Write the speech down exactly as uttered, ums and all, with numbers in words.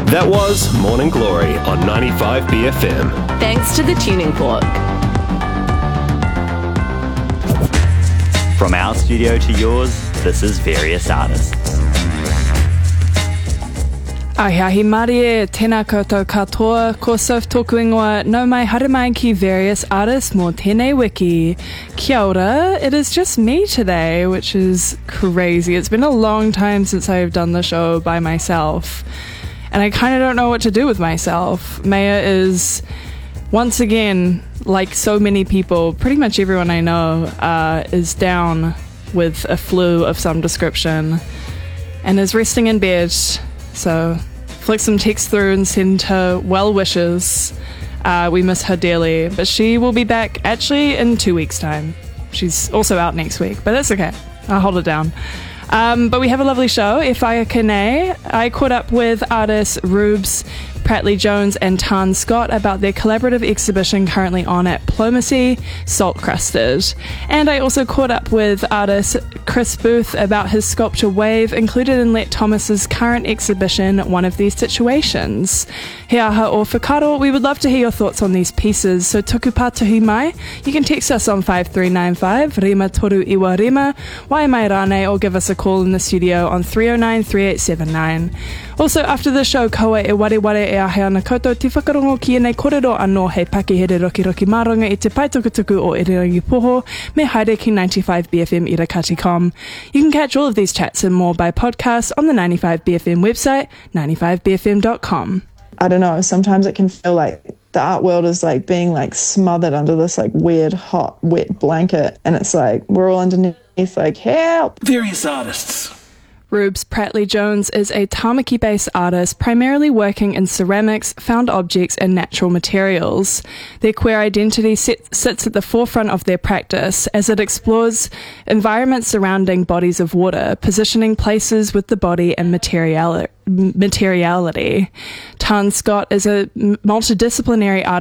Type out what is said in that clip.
That was Morning Glory on ninety-five B F M. Thanks to the Tuning Fork. From our studio to yours, this is Various Artists. Ai ahi Marie, tēnā koutou katoa, ko Soph tōku ingoa, no mai haere mai ki Various Artists mō tēnei wiki. Kia ora, it is just me today, which is crazy. It's been a long time since I've done the show by myself, and I kind of don't know what to do with myself. Maya is, once again, like so many people, pretty much everyone I know, uh, is down with a flu of some description and is resting in bed. So flick some text through and send her well wishes. Uh, we miss her dearly, but she will be back actually in two weeks' time. She's also out next week, but that's okay. I'll hold it down. Um, but we have a lovely show. E whaia Kane. I caught up with artists Rubes, Pratley Jones and Tan Scott about their collaborative exhibition currently on at Plomacy, Salt Crusted. And I also caught up with artist Chris Booth about his sculpture Wave, included in Let Thomas's current exhibition, One of These Situations. He aha o whakaro, we would love to hear your thoughts on these pieces, so tuku pātahi mai. You can text us on five three nine five, rima toru iwa rima, wai mai rane, or give us a call in the studio on three oh nine, three eight seven nine. Also, after the show, kaua e ware ware e ahe ana koutou te whakarongo ki enei kōrero anō hei pakihere roki roki maranga i te paitukutuku o Irirangi Poho, me haere ki ninety-five B F M Irakati dot com. You can catch all of these chats and more by podcast on the ninety-five B F M website, ninety-five b f m dot com. I don't know, sometimes it can feel like the art world is like being like smothered under this like weird, hot, wet blanket, and it's like we're all underneath like, help! Various Artists. Rubes Pratley Jones is a Tamaki-based artist primarily working in ceramics, found objects and natural materials. Their queer identity sit, sits at the forefront of their practice as it explores environments surrounding bodies of water, positioning places with the body and materiality. materiality. Tan Scott is a multidisciplinary artist